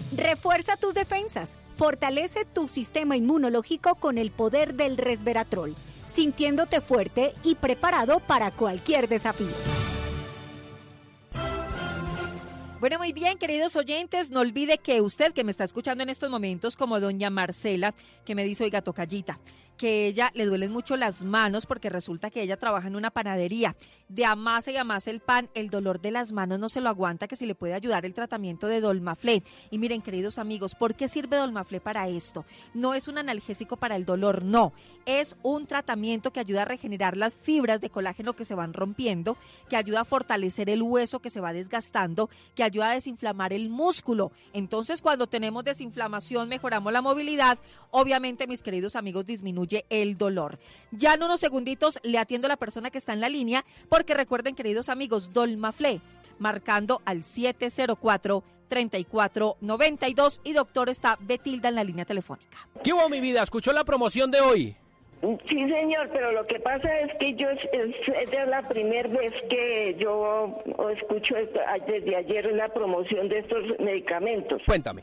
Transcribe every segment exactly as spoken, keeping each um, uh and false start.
Refuerza tus defensas. Fortalece tu sistema inmunológico con el poder del resveratrol, sintiéndote fuerte y preparado para cualquier desafío. Bueno, muy bien, queridos oyentes, no olvide que usted que me está escuchando en estos momentos, como doña Marcela, que me dice, oiga, tocallita, que ella le duelen mucho las manos porque resulta que ella trabaja en una panadería, de amasa y amasa el pan, el dolor de las manos no se lo aguanta, que si le puede ayudar el tratamiento de Dolmaflé. Y miren, queridos amigos, ¿por qué sirve Dolmaflé para esto? No es un analgésico para el dolor, no, es un tratamiento que ayuda a regenerar las fibras de colágeno que se van rompiendo, que ayuda a fortalecer el hueso que se va desgastando, que ayuda a desinflamar el músculo. Entonces, cuando tenemos desinflamación, mejoramos la movilidad, obviamente, mis queridos amigos, disminuye el dolor. Ya en unos segunditos le atiendo a la persona que está en la línea, porque recuerden, queridos amigos, Dolmaflé, marcando al siete cero cuatro, treinta y cuatro noventa y dos, y doctor, está Betilda en la línea telefónica. ¿Qué hubo, mi vida? ¿Escuchó la promoción de hoy? Sí, señor, pero lo que pasa es que yo es, es la primera vez que yo escucho esto, desde ayer la promoción de estos medicamentos. Cuéntame.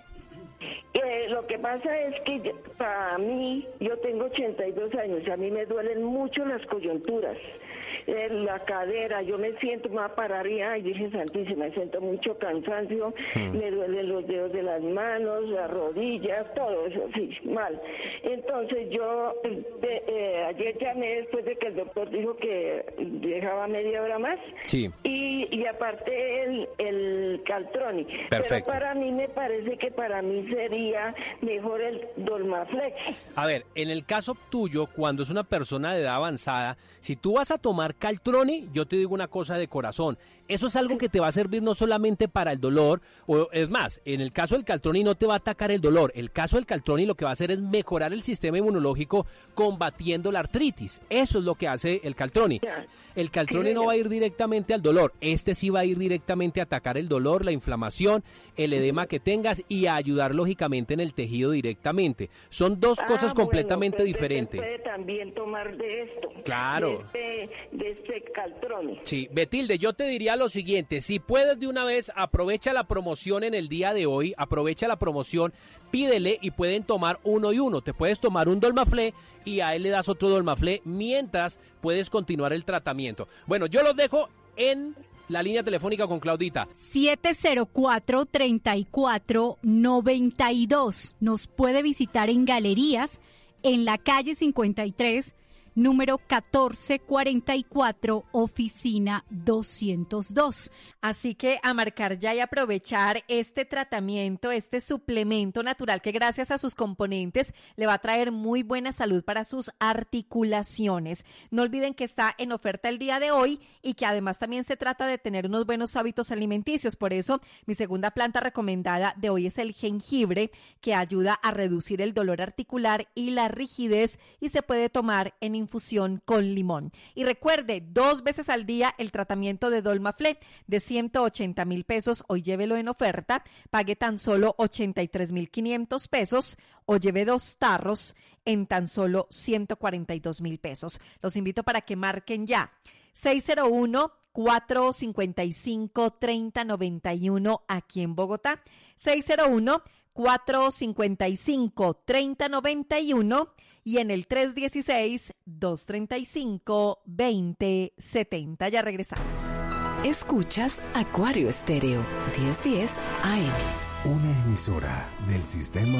Eh, lo que pasa es que yo, para mí, yo tengo ochenta y dos años y a mí me duelen mucho las coyunturas, eh, la cadera, yo me siento más pararía, ay, Virgen Santísima, me siento mucho cansancio, hmm. me duelen los dedos de las manos, las rodillas, todo eso, sí, mal. Entonces yo de, eh, ayer llamé después de que el doctor dijo que dejaba media hora más, sí. y, y aparte el, el Caltroni. Perfecto. Pero para mí me parece que para mí sería mejor el Dolmaflex. A ver, en el caso tuyo, cuando es una persona de edad avanzada, si tú vas a tomar Caltroni, yo te digo una cosa de corazón, eso es algo que te va a servir no solamente para el dolor, o es más, en el caso del Caltroni no te va a atacar el dolor, el caso del Caltroni lo que va a hacer es mejorar el sistema inmunológico combatiendo la artritis, eso es lo que hace el Caltroni. El Caltroni no va a ir directamente al dolor, este sí va a ir directamente a atacar el dolor, la inflamación, el edema que tengas y a ayudar lógicamente en el tejido directamente. Son dos ah, cosas completamente bueno, diferentes. Puede también tomar de esto. Claro. De este, de este Caltroni. Sí, Betilde, yo te diría lo siguiente, si puedes de una vez, aprovecha la promoción en el día de hoy, aprovecha la promoción, pídele y pueden tomar uno y uno. Te puedes tomar un Dolmaflé y a él le das otro Dolmaflé mientras puedes continuar el tratamiento. Bueno, yo los dejo en la línea telefónica con Claudita. siete cero cuatro, treinta y cuatro noventa y dos. Nos puede visitar en Galerías, en la calle cincuenta y tres, número catorce cuarenta y cuatro, oficina doscientos dos. Así que a marcar ya y aprovechar este tratamiento, este suplemento natural que gracias a sus componentes le va a traer muy buena salud para sus articulaciones. No olviden que está en oferta el día de hoy y que además también se trata de tener unos buenos hábitos alimenticios. Por eso mi segunda planta recomendada de hoy es el jengibre, que ayuda a reducir el dolor articular y la rigidez y se puede tomar en infusión con limón. Y recuerde, dos veces al día el tratamiento de Dolmaflé de ciento ochenta mil pesos, hoy llévelo en oferta, pague tan solo ochenta y tres mil quinientos pesos o lleve dos tarros en tan solo ciento cuarenta y dos mil pesos. Los invito para que marquen ya. seis cero uno, cuatro cinco cinco, tres cero nueve uno aquí en Bogotá, seis cero uno, cuatro cinco cinco, tres cero nueve uno y en el tres uno seis, dos tres cinco, dos cero siete cero. Ya regresamos. Escuchas Acuario Estéreo, diez diez A M. Una emisora del sistema